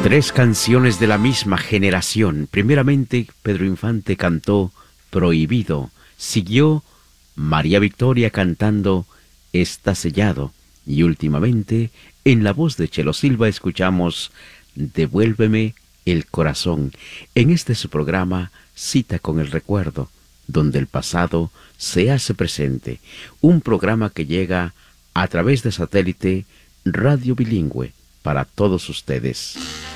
Tres canciones de la misma generación. Primeramente, Pedro Infante cantó Prohibido. Siguió María Victoria cantando Está sellado. Y últimamente, en la voz de Chelo Silva, escuchamos Devuélveme el corazón. En este su programa, Cita con el Recuerdo, donde el pasado se hace presente. Un programa que llega a través de satélite Radio Bilingüe para todos ustedes.